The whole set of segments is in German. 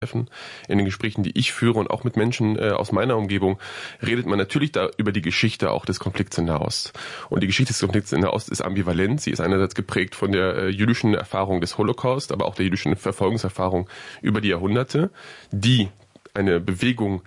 In den Gesprächen, die ich führe und auch mit Menschen aus meiner Umgebung, redet man natürlich da über die Geschichte auch des Konflikts in Nahost. Und die Geschichte des Konflikts in Nahost ist ambivalent. Sie ist einerseits geprägt von der jüdischen Erfahrung des Holocaust, aber auch der jüdischen Verfolgungserfahrung über die Jahrhunderte, die eine Bewegung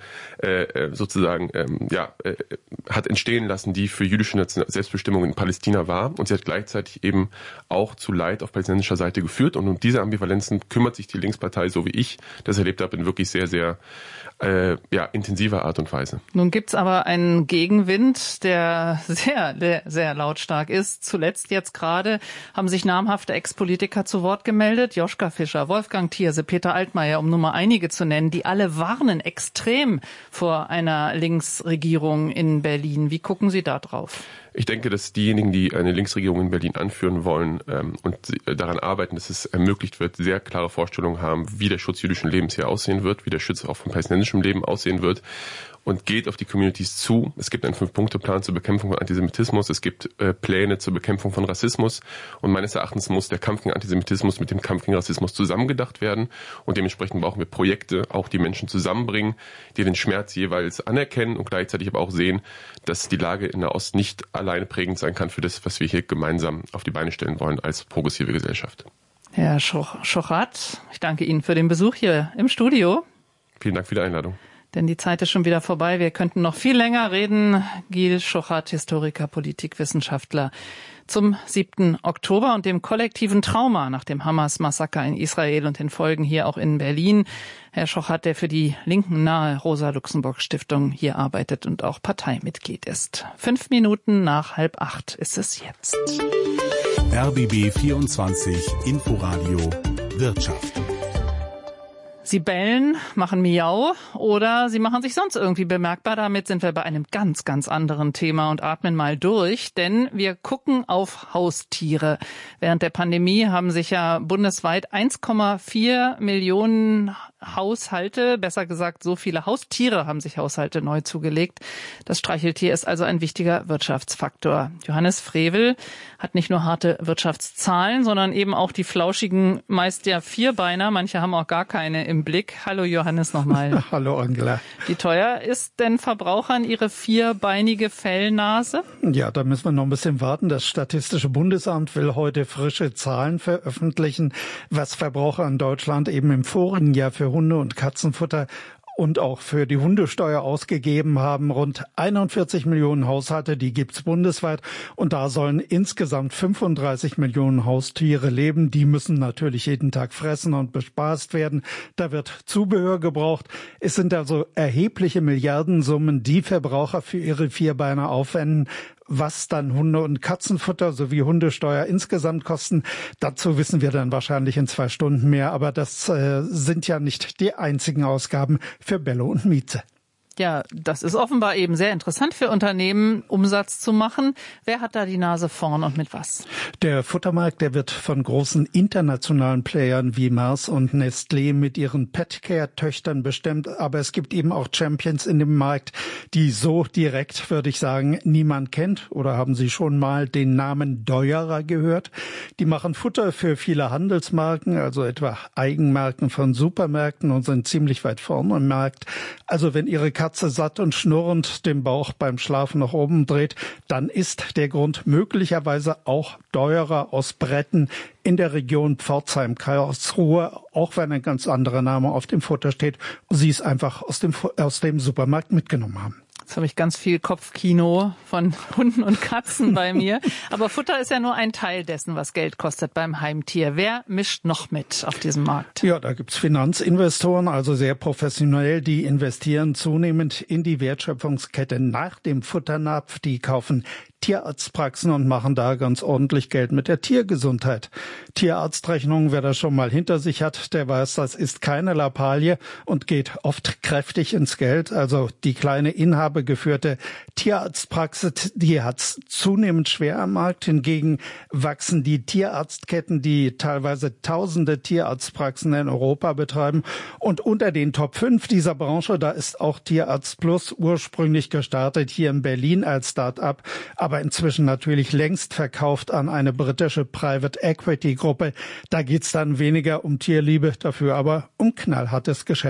hat entstehen lassen, die für jüdische Selbstbestimmung in Palästina war. Und sie hat gleichzeitig eben auch zu Leid auf palästinensischer Seite geführt. Und um diese Ambivalenzen kümmert sich die Linkspartei, so wie ich das erlebt habe, in wirklich sehr, sehr intensiver Art und Weise. Nun gibt's aber einen Gegenwind, der sehr, sehr lautstark ist. Zuletzt jetzt gerade haben sich namhafte Ex-Politiker zu Wort gemeldet. Joschka Fischer, Wolfgang Thierse, Peter Altmaier, um nur mal einige zu nennen, die alle warnen extrem vor einer Linksregierung in Berlin. Wie gucken Sie da drauf? Ich denke, dass diejenigen, die eine Linksregierung in Berlin anführen wollen und daran arbeiten, dass es ermöglicht wird, sehr klare Vorstellungen haben, wie der Schutz jüdischen Lebens hier aussehen wird, wie der Schutz auch von palästinensischem Leben aussehen wird. Und geht auf die Communities zu. Es gibt einen 5-Punkte-Plan zur Bekämpfung von Antisemitismus. Es gibt Pläne zur Bekämpfung von Rassismus. Und meines Erachtens muss der Kampf gegen Antisemitismus mit dem Kampf gegen Rassismus zusammengedacht werden. Und dementsprechend brauchen wir Projekte, auch die Menschen zusammenbringen, die den Schmerz jeweils anerkennen und gleichzeitig aber auch sehen, dass die Lage in der Ost nicht alleine prägend sein kann für das, was wir hier gemeinsam auf die Beine stellen wollen als progressive Gesellschaft. Herr Schochat, ich danke Ihnen für den Besuch hier im Studio. Vielen Dank für die Einladung. Denn die Zeit ist schon wieder vorbei. Wir könnten noch viel länger reden. Gil Schochat, Historiker, Politikwissenschaftler, zum 7. Oktober und dem kollektiven Trauma nach dem Hamas-Massaker in Israel und den Folgen hier auch in Berlin. Herr Schochat, der für die Linken nahe Rosa-Luxemburg-Stiftung hier arbeitet und auch Parteimitglied ist. 5 Minuten nach 7:30 ist es jetzt. RBB 24 Inforadio Wirtschaft. Sie bellen, machen Miau oder sie machen sich sonst irgendwie bemerkbar. Damit sind wir bei einem ganz, ganz anderen Thema und atmen mal durch, denn wir gucken auf Haustiere. Während der Pandemie haben sich ja bundesweit 1,4 Millionen Haushalte, besser gesagt so viele Haustiere haben sich Haushalte neu zugelegt. Das Streicheltier ist also ein wichtiger Wirtschaftsfaktor. Johannes Frevel hat nicht nur harte Wirtschaftszahlen, sondern eben auch die flauschigen, meist ja Vierbeiner, manche haben auch gar keine im Blick. Hallo Johannes nochmal. Hallo Angela. Wie teuer ist denn Verbrauchern ihre vierbeinige Fellnase? Ja, da müssen wir noch ein bisschen warten. Das Statistische Bundesamt will heute frische Zahlen veröffentlichen, was Verbraucher in Deutschland eben im vorigen Jahr für Hunde- und Katzenfutter und auch für die Hundesteuer ausgegeben haben. Rund 41 Millionen Haushalte, die gibt's bundesweit. Und da sollen insgesamt 35 Millionen Haustiere leben. Die müssen natürlich jeden Tag fressen und bespaßt werden. Da wird Zubehör gebraucht. Es sind also erhebliche Milliardensummen, die Verbraucher für ihre Vierbeiner aufwenden. Was dann Hunde- und Katzenfutter sowie Hundesteuer insgesamt kosten, dazu wissen wir dann wahrscheinlich in 2 Stunden mehr. Aber das sind ja nicht die einzigen Ausgaben für Bello und Mieze. Ja, das ist offenbar eben sehr interessant für Unternehmen, Umsatz zu machen. Wer hat da die Nase vorn und mit was? Der Futtermarkt, der wird von großen internationalen Playern wie Mars und Nestlé mit ihren Petcare-Töchtern bestimmt. Aber es gibt eben auch Champions in dem Markt, die so direkt, würde ich sagen, niemand kennt. Oder haben Sie schon mal den Namen Deuerer gehört? Die machen Futter für viele Handelsmarken, also etwa Eigenmarken von Supermärkten und sind ziemlich weit vorne im Markt. Also wenn Ihre Katze satt und schnurrend den Bauch beim Schlafen nach oben dreht, dann ist der Grund möglicherweise auch Deuerer aus Bretten in der Region Pforzheim-Karlsruhe, auch wenn ein ganz anderer Name auf dem Futter steht, und Sie es einfach aus dem Supermarkt mitgenommen haben. Jetzt habe ich ganz viel Kopfkino von Hunden und Katzen bei mir. Aber Futter ist ja nur ein Teil dessen, was Geld kostet beim Heimtier. Wer mischt noch mit auf diesem Markt? Ja, da gibt's Finanzinvestoren, also sehr professionell. Die investieren zunehmend in die Wertschöpfungskette nach dem Futternapf. Die kaufen Tierarztpraxen und machen da ganz ordentlich Geld mit der Tiergesundheit. Tierarztrechnungen, wer das schon mal hinter sich hat, der weiß, das ist keine Lappalie und geht oft kräftig ins Geld. Also die kleine inhabergeführte Tierarztpraxis, die hat's zunehmend schwer am Markt. Hingegen wachsen die Tierarztketten, die teilweise tausende Tierarztpraxen in Europa betreiben. Und unter den Top 5 dieser Branche, da ist auch Tierarzt Plus, ursprünglich gestartet hier in Berlin als Start-up, aber inzwischen natürlich längst verkauft an eine britische Private Equity Gruppe. Da geht's dann weniger um Tierliebe, dafür aber um knallhartes Geschäft.